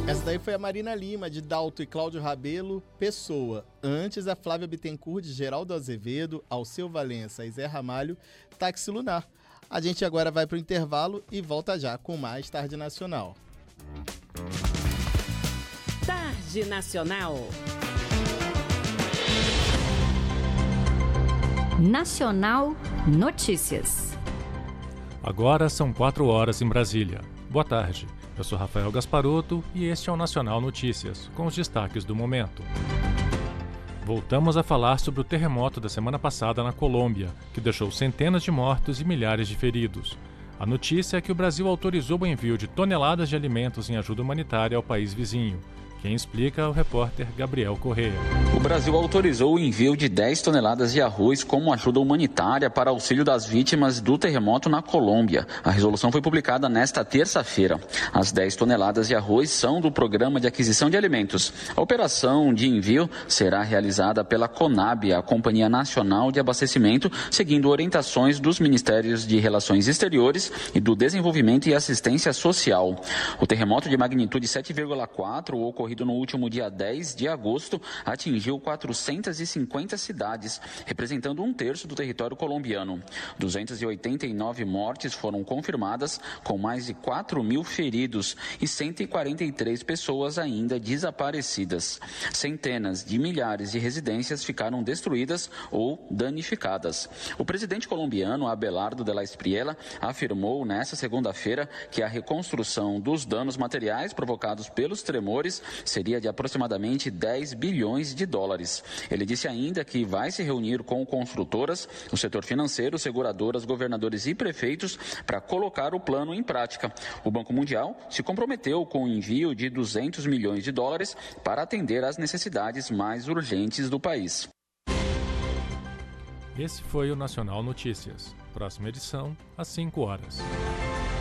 Essa daí foi a Marina Lima, de Dalto e Cláudio Rabelo, Pessoa. Antes, a Flávia Bittencourt, de Geraldo Azevedo, Alceu Valença e Zé Ramalho, Táxi Lunar. A gente agora vai para o intervalo e volta já com mais Tarde Nacional. Tarde Nacional. Nacional Notícias. Agora são 4 horas em Brasília. Boa tarde. Eu sou Rafael Gasparotto e este é o Nacional Notícias, com os destaques do momento. Voltamos a falar sobre o terremoto da semana passada na Colômbia, que deixou centenas de mortos e milhares de feridos. A notícia é que o Brasil autorizou o envio de toneladas de alimentos em ajuda humanitária ao país vizinho. Quem explica é o repórter Gabriel Corrêa. O Brasil autorizou o envio de 10 toneladas de arroz como ajuda humanitária para auxílio das vítimas do terremoto na Colômbia. A resolução foi publicada nesta terça-feira. As 10 toneladas de arroz são do Programa de Aquisição de Alimentos. A operação de envio será realizada pela CONAB, a Companhia Nacional de Abastecimento, seguindo orientações dos Ministérios de Relações Exteriores e do Desenvolvimento e Assistência Social. O terremoto de magnitude 7,4 ocorrido no último dia 10 de agosto, atingiu 450 cidades, representando 1/3 do território colombiano. 289 mortes foram confirmadas, com mais de 4.000 feridos e 143 pessoas ainda desaparecidas. Centenas de milhares de residências ficaram destruídas ou danificadas. O presidente colombiano, Abelardo de la Espriella, afirmou nesta segunda-feira que a reconstrução dos danos materiais provocados pelos tremores seria de aproximadamente 10 bilhões de dólares. Ele disse ainda que vai se reunir com construtoras, o setor financeiro, seguradoras, governadores e prefeitos para colocar o plano em prática. O Banco Mundial se comprometeu com o envio de 200 milhões de dólares para atender às necessidades mais urgentes do país. Esse foi o Nacional Notícias. Próxima edição, às 5 horas.